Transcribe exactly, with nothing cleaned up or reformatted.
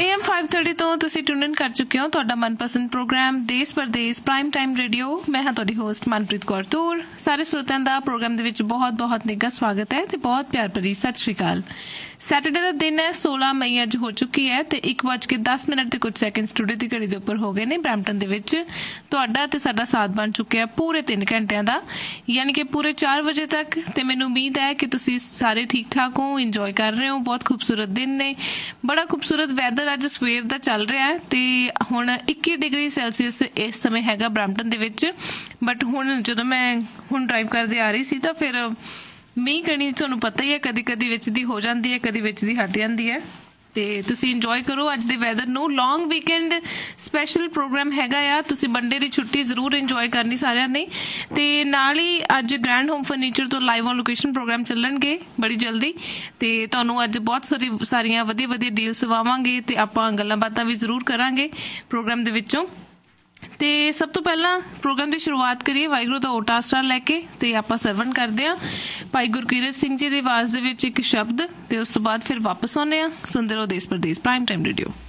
A M five thirty तो तुसी tune in कर चुके हो तुहाडा मनपसंद प्रोग्राम देश परदेश प्राइम टाइम रेडियो। मैं हाँ तुहाडी होस्ट मनप्रीत कौर तूर। सारे श्रोतिਆਂ ਦਾ प्रोग्राम ਦੇ ਵਿੱਚ बहुत बहुत निੱਘਾ स्वागत है ते बहुत प्यार भरी सत श्री अकाल। सैटरडे का दिन है सोलह मई अज हो चुकी है ते एक बज के दस मिनट ते कुछ सैकेंड स्टूडियो की घड़ी के उपर हो गए ने ब्रैम्पटन दे विच। तुहाडा ते साडा साथ बन चुकिया पूरे तीन घंटिਆਂ ਦਾ यानी कि पूरे चार बजे तक। ते मैनूं उम्मीद है कि तुसी सारे ठीक ठाक हो, इंजॉय कर रहे हो। बहुत खूबसूरत दिन ने, बड़ा खूबसूरत वैदर अज सवेर दा चल रहा है ते हुण इक्की डिग्री सैल्सीਅस इस समय हैगा ब्रैम्पटन दे विच। बट हुण जदों मैं हुण ड्राइव करदे आ रही सी तां फिर मींह कणी तुहानूं पता ही है कदी कदी विच दी हो जाती है, कदी विच दी हट जाती है। ते तुसी इंजॉय करो अज दे वैदर नूं। लॉन्ग वीकेंड स्पैशल प्रोग्राम हैगा आ, तुसी बंडे दी छुट्टी जरूर इंजॉय करनी सारिਆਂ ने। ते नाल ही अज ग्रैंड होम फर्नीचर तो लाइव ऑन लोकेशन प्रोग्राम ਚੱਲਣਗੇ बड़ी जल्दी। ते तुहानूं अज बहुत सारी सारियां वधिया वधिया डील सवावांगे ते आपां गल्लां बातां भी जरूर करांगे प्रोग्राम दे विचों। ते सब तो पहला प्रोग्राम की शुरुआत करिए वाहिगुरू दा ओटा आसरा लैके ते आपां सरवण करदे हां भाई गुरकीरत सिंह जी दी आवाज़ दे विच एक शब्द ते उस तो बाद फिर वापस आउने आ। सुनदे रहो देश परदेश प्राइम टाइम रेडियो।